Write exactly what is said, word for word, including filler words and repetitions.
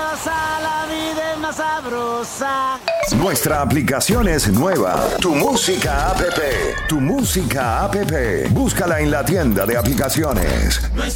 sabrosa, la vida es más sabrosa. Nuestra aplicación es nueva. Tu Música App. Tu Música App. Búscala en la tienda de aplicaciones.